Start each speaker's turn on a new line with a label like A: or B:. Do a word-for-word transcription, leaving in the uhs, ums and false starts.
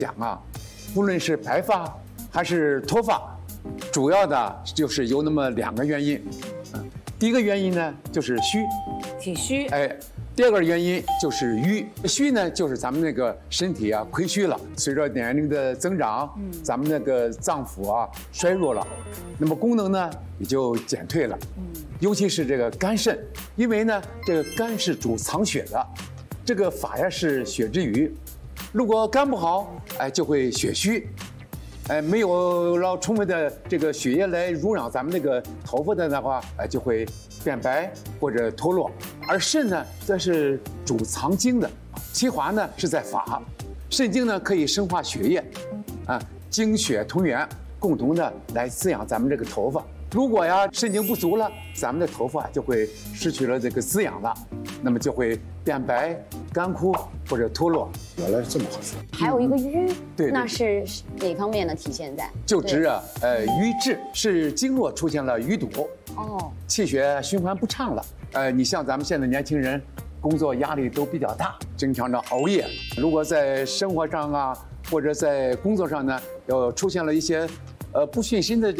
A: 讲啊，不论是白发还是脱发，主要的就是有那么两个原因。嗯，第一个原因呢就是虚，
B: 体虚。
A: 哎，第二个原因就是瘀。虚呢就是咱们那个身体啊亏虚了，随着年龄的增长，嗯，咱们那个脏腑啊衰弱了，那么功能呢也就减退了。嗯，尤其是这个肝肾，因为呢这个肝是主藏血的，这个发呀是血之余。如果肝不好，哎，就会血虚，哎，没有了充分的这个血液来濡养咱们那个头发的的话，哎，就会变白或者脱落。而肾呢，则是主藏精的，其华呢是在发，肾精呢可以生化血液，啊，精血同源，共同的来滋养咱们这个头发。如果呀肾精不足了，咱们的头发就会失去了这个滋养了，那么就会变白、干枯或者脱落。原来是这么回事。
B: 还有一个瘀，
A: 对，
B: 那是哪方面的体现在？
A: 就指啊，呃，瘀滞是经络出现了淤堵，
B: 哦，
A: 气血循环不畅了。呃，你像咱们现在年轻人，工作压力都比较大，经常的熬夜。如果在生活上啊，或者在工作上呢，有出现了一些，呃，不顺心的。